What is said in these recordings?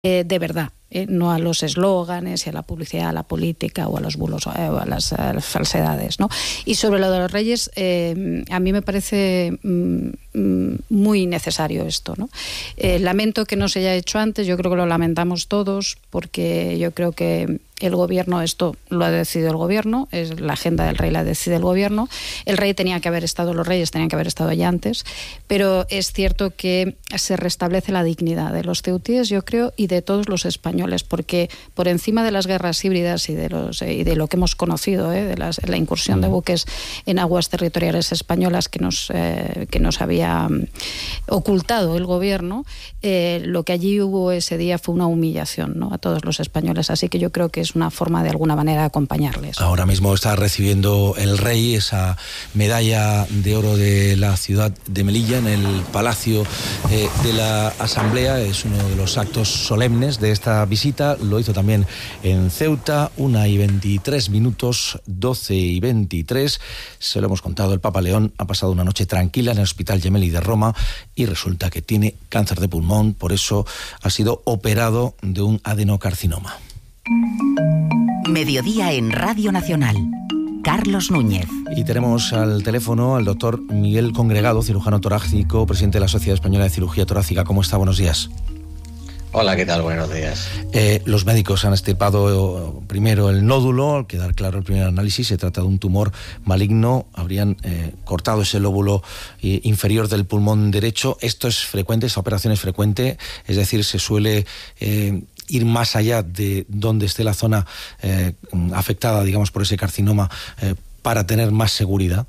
de verdad, no a los eslóganes y a la publicidad, a la política o a los bulos o a las falsedades, ¿no? Y sobre lo de los reyes, a mí me parece muy necesario esto, ¿no? Lamento que no se haya hecho antes, yo creo que lo lamentamos todos, porque yo creo que el gobierno, esto lo ha decidido el gobierno, es la agenda del rey la decide el gobierno. El rey tenía que haber estado, los reyes tenían que haber estado ya antes, pero es cierto que se restablece la dignidad de los ceutíes, yo creo, y de todos los españoles, porque por encima de las guerras híbridas y de lo que hemos conocido, de la incursión de buques en aguas territoriales españolas que nos había ocultado el gobierno, lo que allí hubo ese día fue una humillación, ¿no?, a todos los españoles. Así que yo creo que es una forma de alguna manera de acompañarles. Ahora mismo está recibiendo el rey esa medalla de oro de la ciudad de Melilla en el Palacio de la Asamblea. Es uno de los actos solemnes de esta visita. Lo hizo también en Ceuta, 1:23, 12:23. Se lo hemos contado, el Papa León ha pasado una noche tranquila en el Hospital Gemelli de Roma y resulta que tiene cáncer de pulmón, por eso ha sido operado de un adenocarcinoma. Mediodía en Radio Nacional. Carlos Núñez. Y tenemos al teléfono al doctor Miguel Congregado, cirujano torácico, presidente de la Sociedad Española de Cirugía Torácica. ¿Cómo está? Buenos días. Hola, ¿qué tal? Buenos días. Los médicos han extirpado primero el nódulo, al quedar claro el primer análisis, se trata de un tumor maligno, habrían cortado ese lóbulo inferior del pulmón derecho. Esto es frecuente, esta operación es frecuente, es decir, se suele ir más allá de donde esté la zona afectada, digamos, por ese carcinoma, para tener más seguridad.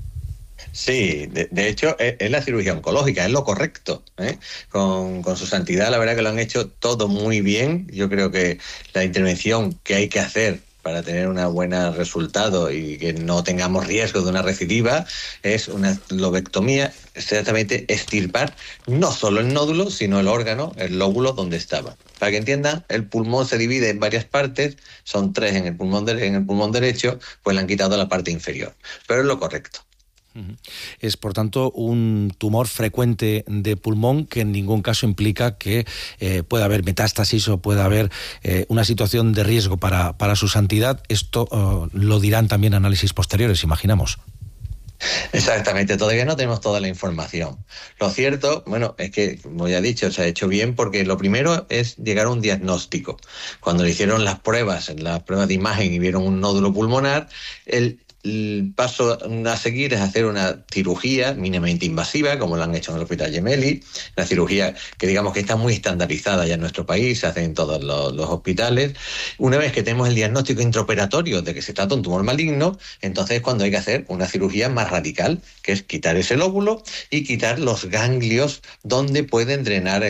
Sí, de hecho es la cirugía oncológica, es lo correcto, ¿eh? Con su santidad, la verdad que lo han hecho todo muy bien. Yo creo que la intervención que hay que hacer para tener un buen resultado y que no tengamos riesgo de una recidiva es una lobectomía, exactamente extirpar no solo el nódulo, sino el órgano, el lóbulo donde estaba. Para que entiendan, el pulmón se divide en varias partes, son 3 en el pulmón derecho, pues le han quitado la parte inferior, pero es lo correcto. Es, por tanto, un tumor frecuente de pulmón que en ningún caso implica que pueda haber metástasis o pueda haber una situación de riesgo para su santidad. Esto lo dirán también análisis posteriores, imaginamos. Exactamente, todavía no tenemos toda la información. Lo cierto, bueno, es que, como ya he dicho, se ha hecho bien porque lo primero es llegar a un diagnóstico. Cuando le hicieron las pruebas de imagen y vieron un nódulo pulmonar, el paso a seguir es hacer una cirugía mínimamente invasiva, como lo han hecho en el Hospital Gemelli, una cirugía que digamos que está muy estandarizada ya en nuestro país, se hace en todos los hospitales. Una vez que tenemos el diagnóstico intraoperatorio de que se trata de un tumor maligno, entonces es cuando hay que hacer una cirugía más radical, que es quitar ese lóbulo y quitar los ganglios donde pueden drenar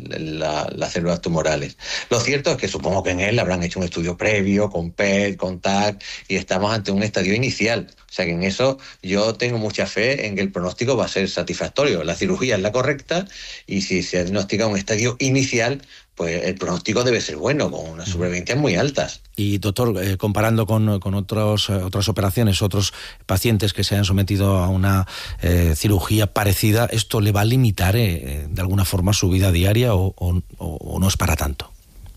las células tumorales. Lo cierto es que supongo que en él habrán hecho un estudio previo, con PET, con TAC, y estamos ante un estadio inicial. O sea que en eso yo tengo mucha fe en que el pronóstico va a ser satisfactorio. La cirugía es la correcta y si se diagnostica un estadio inicial, pues el pronóstico debe ser bueno, con unas supervivencias muy altas. Y doctor, comparando con otras operaciones, otros pacientes que se hayan sometido a una cirugía parecida, ¿esto le va a limitar de alguna forma su vida diaria o no es para tanto?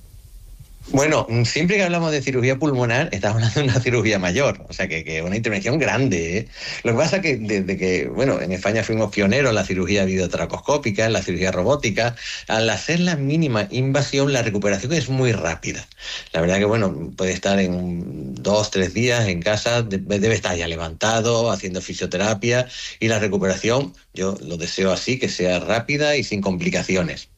Bueno, siempre que hablamos de cirugía pulmonar, estamos hablando de una cirugía mayor, o sea que una intervención grande, ¿eh? Lo que pasa es que desde que, bueno, en España fuimos pioneros en la cirugía videotracoscópica, en la cirugía robótica, al hacer la mínima invasión, la recuperación es muy rápida. La verdad que, bueno, puede estar en 2-3 días en casa, debe estar ya levantado, haciendo fisioterapia, y la recuperación, yo lo deseo así, que sea rápida y sin complicaciones.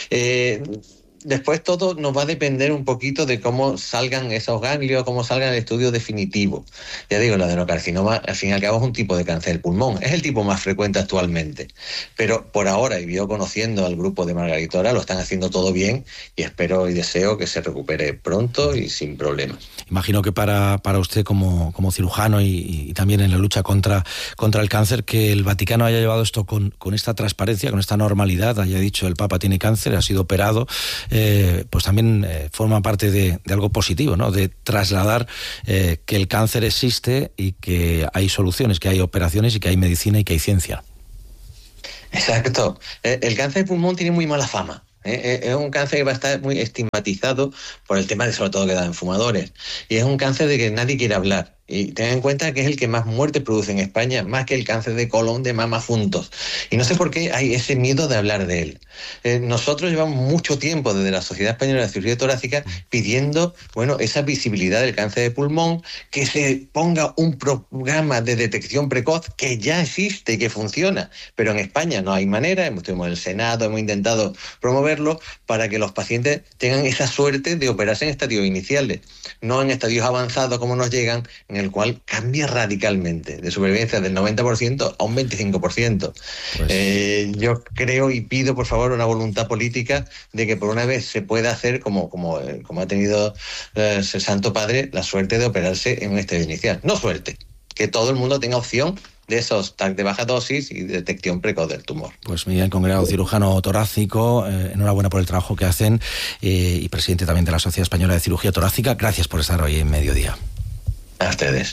Después todo nos va a depender un poquito de cómo salgan esos ganglios, cómo salga el estudio definitivo. Ya digo, el adenocarcinoma al fin y al cabo es un tipo de cáncer del pulmón, es el tipo más frecuente actualmente, pero por ahora, y yo conociendo al grupo de Margaritora, lo están haciendo todo bien y espero y deseo que se recupere pronto y sin problemas. Imagino que para usted como cirujano y también en la lucha contra el cáncer, que el Vaticano haya llevado esto con esta transparencia, con esta normalidad, haya dicho el Papa tiene cáncer, ha sido operado, pues también forma parte de algo positivo, ¿no? De trasladar que el cáncer existe y que hay soluciones, que hay operaciones y que hay medicina y que hay ciencia. Exacto. El cáncer de pulmón tiene muy mala fama. Es un cáncer que va a estar muy estigmatizado por el tema de, sobre todo, que da en fumadores. Y es un cáncer de que nadie quiere hablar. Y ten en cuenta que es el que más muerte produce en España, más que el cáncer de colon, de mama juntos. Y no sé por qué hay ese miedo de hablar de él. Nosotros llevamos mucho tiempo desde la Sociedad Española de Cirugía Torácica pidiendo, esa visibilidad del cáncer de pulmón, que se ponga un programa de detección precoz que ya existe y que funciona. Pero en España no hay manera, estuvimos en el Senado, hemos intentado promoverlo para que los pacientes tengan esa suerte de operarse en estadios iniciales, no en estadios avanzados como nos llegan, en el cual cambia radicalmente, de supervivencia del 90% a un 25%. Pues... yo creo y pido, por favor, una voluntad política de que por una vez se pueda hacer como ha tenido el Santo Padre, la suerte de operarse en un estadio inicial. No suerte, que todo el mundo tenga opción de esos TAC de baja dosis y detección precoz del tumor. Pues Miguel Congrado, cirujano torácico, enhorabuena por el trabajo que hacen y presidente también de la Sociedad Española de Cirugía Torácica. Gracias por estar hoy en Mediodía. A ustedes.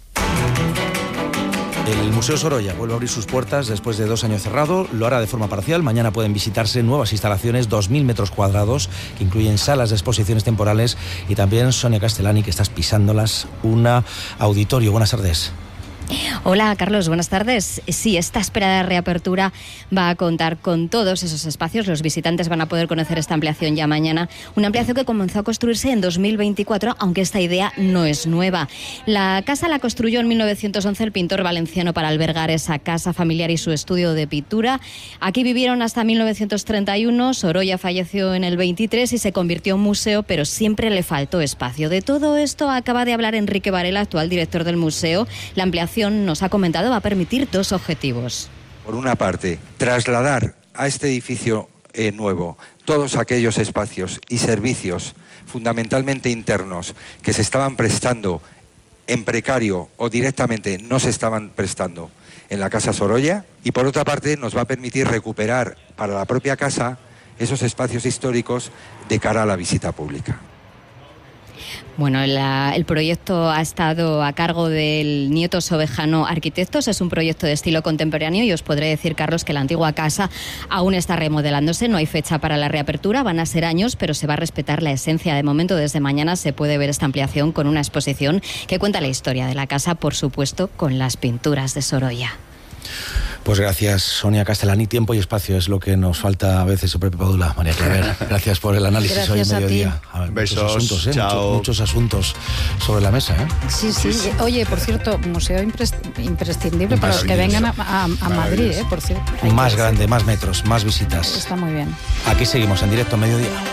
El Museo Sorolla vuelve a abrir sus puertas después de 2 años cerrado. Lo hará de forma parcial. Mañana pueden visitarse nuevas instalaciones, 2.000 metros cuadrados, que incluyen salas de exposiciones temporales y también, Sonia Castellani, que estás pisándolas, un auditorio. Buenas tardes. Hola, Carlos, buenas tardes. Sí, esta esperada reapertura va a contar con todos esos espacios. Los visitantes van a poder conocer esta ampliación ya mañana. Una ampliación que comenzó a construirse en 2024, aunque esta idea no es nueva. La casa la construyó en 1911 el pintor valenciano para albergar esa casa familiar y su estudio de pintura. Aquí vivieron hasta 1931. Sorolla falleció en el 23 y se convirtió en museo, pero siempre le faltó espacio. De todo esto acaba de hablar Enrique Varela, actual director del museo. La ampliación, nos ha comentado, va a permitir 2 objetivos. Por una parte, trasladar a este edificio nuevo todos aquellos espacios y servicios fundamentalmente internos que se estaban prestando en precario o directamente no se estaban prestando en la Casa Sorolla, y por otra parte nos va a permitir recuperar para la propia casa esos espacios históricos de cara a la visita pública. Bueno, el proyecto ha estado a cargo del Nieto Sobejano Arquitectos. Es un proyecto de estilo contemporáneo y os podré decir, Carlos, que la antigua casa aún está remodelándose. No hay fecha para la reapertura, van a ser años, pero se va a respetar la esencia. De momento, desde mañana se puede ver esta ampliación con una exposición que cuenta la historia de la casa, por supuesto, con las pinturas de Sorolla. Pues gracias, Sonia Castellani. Tiempo y espacio es lo que nos falta a veces sobre Padula. María Claver, gracias por el análisis. Gracias hoy en Mediodía. Besos, muchos asuntos, chao. Muchos asuntos sobre la mesa. Sí. Oye, por cierto, museo imprescindible para los que vengan a Madrid, por cierto. Más grande, más metros, más visitas. Está muy bien. Aquí seguimos en directo a Mediodía.